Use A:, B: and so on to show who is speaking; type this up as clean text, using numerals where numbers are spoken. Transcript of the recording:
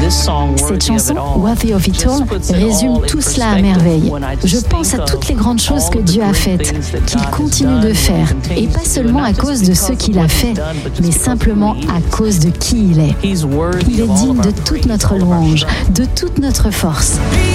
A: Cette chanson, Worthy of It All, résume tout cela à merveille. Je pense à toutes les grandes choses que Dieu a faites, qu'il continue de faire, et pas seulement à cause de ce qu'il a fait, mais simplement à cause de qui il est. Il est digne de toute notre louange, de toute notre force.